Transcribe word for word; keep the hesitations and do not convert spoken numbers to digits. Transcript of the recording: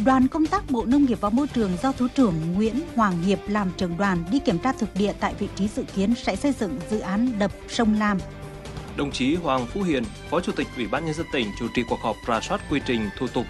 Đoàn công tác Bộ Nông nghiệp và Môi trường do Thứ trưởng Nguyễn Hoàng Hiệp làm trưởng đoàn đi kiểm tra thực địa tại vị trí dự kiến sẽ xây dựng dự án đập sông Lam. Đồng chí Hoàng Phú Hiền, Phó Chủ tịch Ủy ban Nhân dân tỉnh chủ trì cuộc họp rà soát quy trình thủ tục